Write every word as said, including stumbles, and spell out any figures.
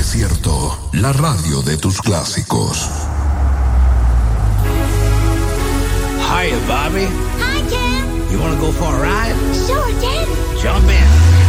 desierto, la radio de tus clásicos. Hiya, Bobby. Hi, Ken. You want to go for a ride? Sure, Ken. Jump in.